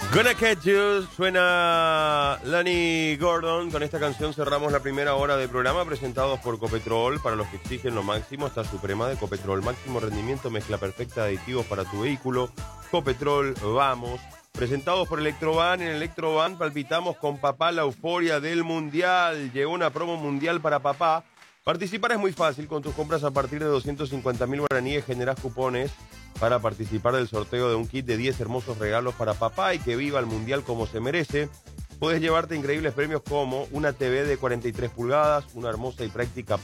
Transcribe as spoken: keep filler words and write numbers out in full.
Gonna Catch You, suena Lani Gordon. Con esta canción cerramos la primera hora del programa, presentados por Copetrol. Para los que exigen lo máximo, está Suprema de Copetrol. Máximo rendimiento, mezcla perfecta de aditivos para tu vehículo. Copetrol, vamos. Presentados por Electrovan. En Electrovan palpitamos con papá la euforia del Mundial. Llegó una promo mundial para papá. Participar es muy fácil. Con tus compras a partir de doscientos cincuenta mil guaraníes generás cupones para participar del sorteo de un kit de diez hermosos regalos para papá y que viva el Mundial como se merece. Puedes llevarte increíbles premios como una T V de cuarenta y tres pulgadas, una hermosa y práctica